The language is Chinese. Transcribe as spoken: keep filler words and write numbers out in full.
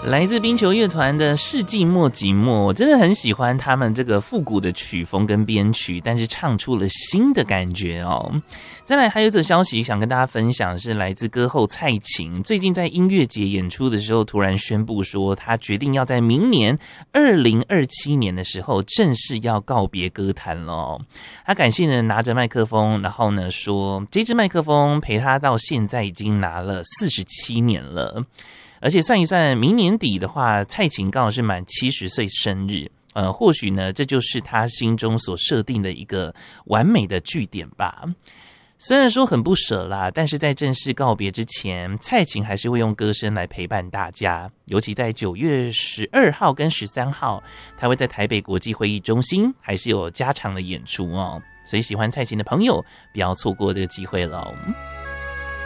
来自冰球乐团的世纪末寂寞，我真的很喜欢他们这个复古的曲风跟编曲，但是唱出了新的感觉哦。再来还有一则消息想跟大家分享，是来自歌后蔡琴，最近在音乐节演出的时候突然宣布说，她决定要在明年二零二七年的时候正式要告别歌坛了。她感性的拿着麦克风，然后呢说，这支麦克风陪她到现在已经拿了四十七年了。而且算一算，明年底的话，蔡琴刚好是满七十岁生日，呃，或许呢，这就是她心中所设定的一个完美的句点吧。虽然说很不舍啦，但是在正式告别之前，蔡琴还是会用歌声来陪伴大家。尤其在九月十二号跟十三号，她会在台北国际会议中心还是有加场的演出哦。所以喜欢蔡琴的朋友，不要错过这个机会了。